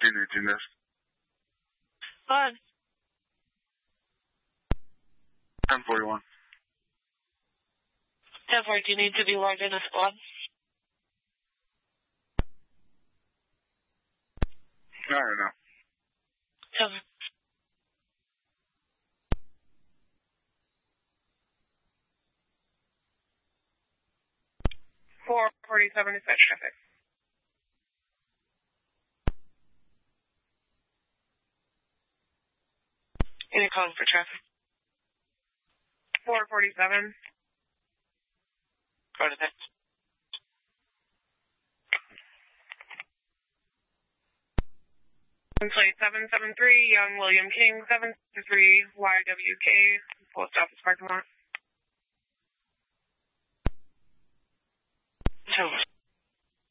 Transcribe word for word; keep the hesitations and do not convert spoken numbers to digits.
fifteen eighteen this. Fun. ten forty-one. ten forty, do you need to be logged in a squad? No, no, no. Okay. four forty-seven, dispatch traffic. Any calling for traffic? four forty-seven. Go to that. Plate seven seven three, Young William King, seven three Y W K, post office parking lot. So